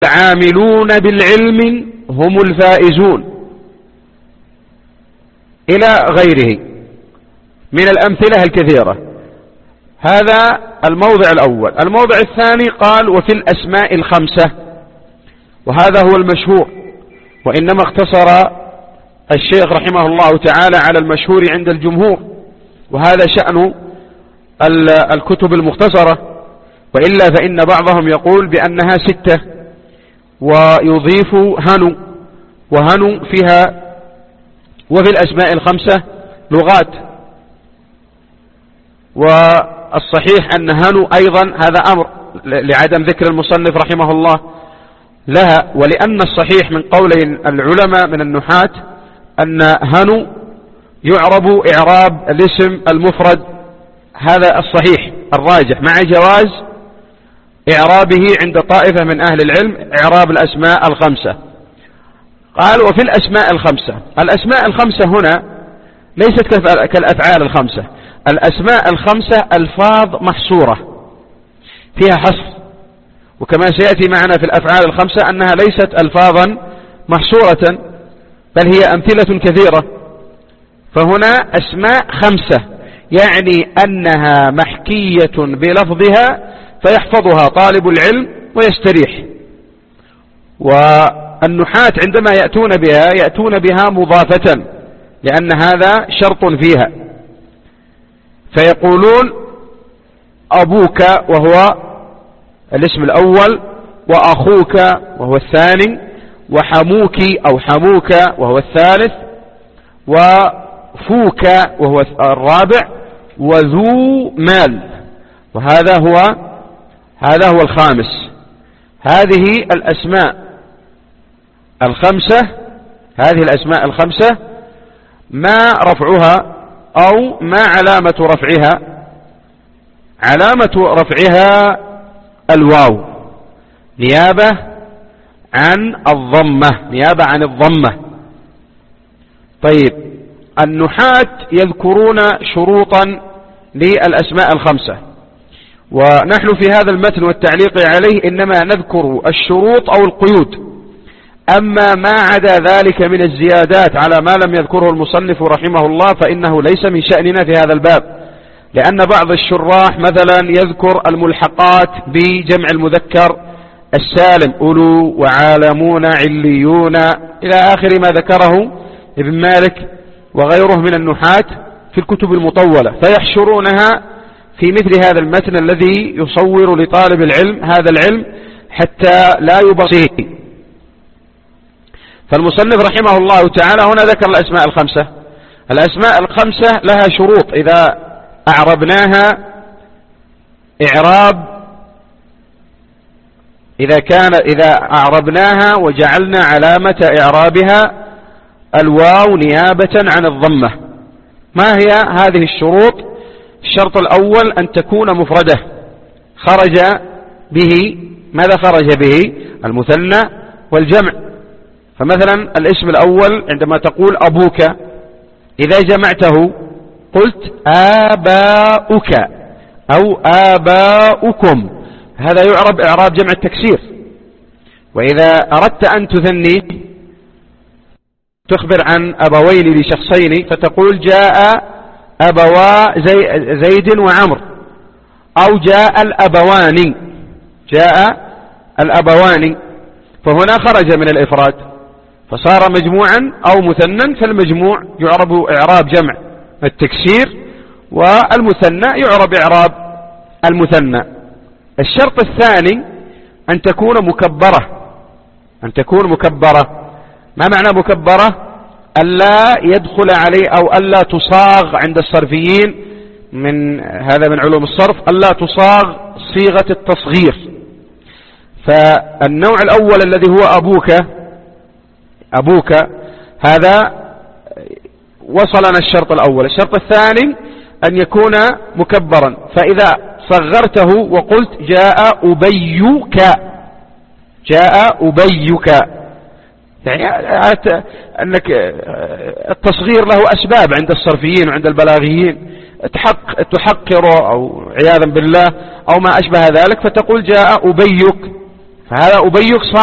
العاملون بالعلم هم الفائزون إلى غيره من الأمثلة الكثيرة. هذا الموضع الأول. الموضع الثاني قال وفي الأسماء الخمسة، وهذا هو المشهور، وإنما اختصر الشيخ رحمه الله تعالى على المشهور عند الجمهور، وهذا شأن الكتب المختصرة، وإلا فإن بعضهم يقول بأنها 6 ويضيف هنو، وهنو فيها وفي الأسماء الخمسة لغات، والصحيح أن هنو أيضا هذا أمر لعدم ذكر المصنف رحمه الله لها، ولأن الصحيح من قولي العلماء من النحاة أن هنو يعرب إعراب الاسم المفرد، هذا الصحيح الراجح، مع جواز إعرابه عند طائفة من أهل العلم إعراب الأسماء الخمسة. قال وفي الأسماء الخمسة. الأسماء الخمسة هنا ليست كالأفعال الخمسة. الأسماء الخمسة ألفاظ محصورة فيها حصر، وكما سيأتي معنا في الأفعال الخمسة أنها ليست ألفاظا محصورة، بل هي أمثلة كثيرة. فهنا أسماء خمسة، يعني أنها محكية بلفظها فيحفظها طالب العلم ويستريح. والنحاة عندما يأتون بها مضافة، لأن هذا شرط فيها، فيقولون أبوك وهو الاسم الأول، وأخوك وهو الثاني، وحموك أو حموك وهو الثالث، وفوك وهو الرابع، وذو مال، وهذا هو الخامس. هذه الأسماء الخمسة ما رفعها أو ما علامة رفعها؟ علامة رفعها الواو نيابة عن الضمة. طيب، النحاة يذكرون شروطا للأسماء الخمسة، ونحن في هذا المتن والتعليق عليه إنما نذكر الشروط أو القيود. أما ما عدا ذلك من الزيادات على ما لم يذكره المصنف رحمه الله فإنه ليس من شأننا في هذا الباب، لأن بعض الشراح مثلا يذكر الملحقات بجمع المذكر السالم، أولو وعالمون عليون إلى آخر ما ذكره ابن مالك وغيره من النحاة في الكتب المطولة، فيحشرونها في مثل هذا المتن الذي يصور لطالب العلم هذا العلم حتى لا يبصيه. فالمصنف رحمه الله تعالى هنا ذكر الأسماء الخمسة. الأسماء الخمسة لها شروط إذا أعربناها إعراب، إذا أعربناها وجعلنا علامة إعرابها الواو نيابة عن الضمة. ما هي هذه الشروط؟ الشرط الأول أن تكون مفردة خرج به، ماذا خرج به؟ المثنى والجمع. فمثلا الاسم الأول عندما تقول أبوك، إذا جمعته قلت آباؤك أو آباؤكم، هذا يعرب إعراب جمع التكسير. وإذا أردت أن تثني تخبر عن أبوين لشخصين فتقول جاء أبوا زيد وعمر، أو جاء الأبوان، فهنا خرج من الإفراد فصار مجموعا أو مثنى، فالمجموع يعرب إعراب جمع التكسير، والمثنى يعرب إعراب المثنى. الشرط الثاني أن تكون مكبرة. ما معنى مكبرة؟ ألا يدخل عليه أو ألا تصاغ عند الصرفيين، هذا من علوم الصرف، ألا تصاغ صيغة التصغير. فالنوع الأول الذي هو أبوك هذا وصلنا الشرط الأول. الشرط الثاني أن يكون مكبرا، فإذا صغرته وقلت جاء أبيك، يعني أنك التصغير له أسباب عند الصرفيين وعند البلاغيين، تحقر أو عياذا بالله أو ما أشبه ذلك، فتقول جاء أبيك، فهذا أبيك